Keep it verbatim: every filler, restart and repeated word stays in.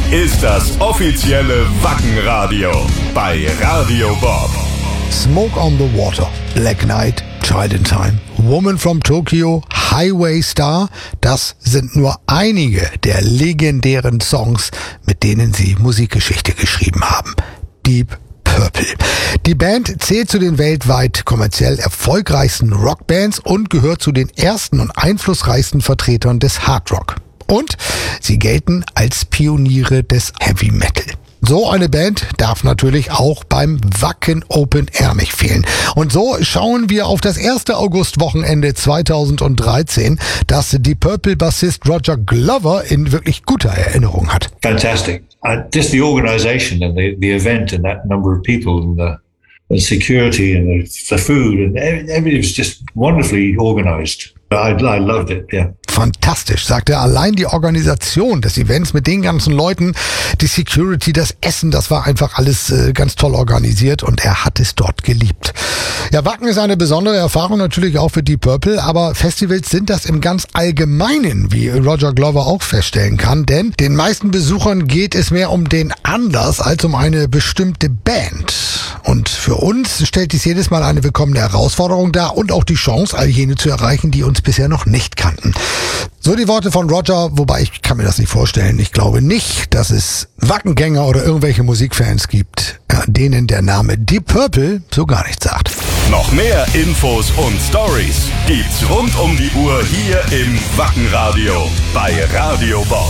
ist das offizielle Wacken-Radio bei Radio Bob. Smoke on the Water, Black Knight, Child in Time, Woman from Tokyo, Highway Star, das sind nur einige der legendären Songs, mit denen sie Musikgeschichte geschrieben haben. Deep Purple. Die Band zählt zu den weltweit kommerziell erfolgreichsten Rockbands und gehört zu den ersten und einflussreichsten Vertretern des Hard Rock. Und sie gelten als Pioniere des Heavy Metal. So eine Band darf natürlich auch beim Wacken Open Air nicht fehlen. Und so schauen wir auf das erste Augustwochenende zweitausenddreizehn, das Deep Purple Bassist Roger Glover in wirklich guter Erinnerung hat. Fantastic. Uh, just the organization and the, the event and that number of people and the, the security and the, the food and everything was just wonderfully organized. I, I loved it, yeah. Fantastisch, sagt er. Allein die Organisation des Events mit den ganzen Leuten, die Security, das Essen, das war einfach alles äh, ganz toll organisiert und er hat es dort geliebt. Ja, Wacken ist eine besondere Erfahrung natürlich auch für Deep Purple, aber Festivals sind das im ganz Allgemeinen, wie Roger Glover auch feststellen kann, denn den meisten Besuchern geht es mehr um den Anlass als um eine bestimmte Band. Und für uns stellt dies jedes Mal eine willkommene Herausforderung dar und auch die Chance, all jene zu erreichen, die uns bisher noch nicht kannten. So die Worte von Roger, wobei ich kann mir das nicht vorstellen. Ich glaube nicht, dass es Wackengänger oder irgendwelche Musikfans gibt, denen der Name Deep Purple so gar nichts sagt. Noch mehr Infos und Stories gibt's rund um die Uhr hier im Wackenradio bei Radio Bob.